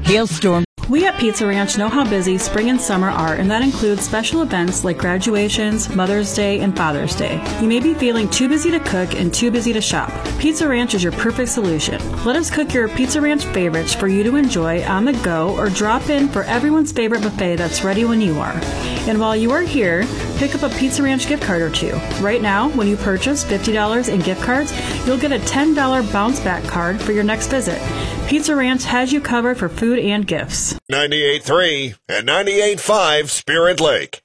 hailstorm. We at Pizza Ranch know how busy spring and summer are, and that includes special events like graduations, Mother's Day, and Father's Day. You may be feeling too busy to cook and too busy to shop. Pizza Ranch is your perfect solution. Let us cook your Pizza Ranch favorites for you to enjoy on the go or drop in for everyone's favorite buffet that's ready when you are. And while you are here, pick up a Pizza Ranch gift card or two. Right now, when you purchase $50 in gift cards, you'll get a $10 bounce back card for your next visit. Pizza Ranch has you covered for food and gifts. 98.3 and 98.5 Spirit Lake.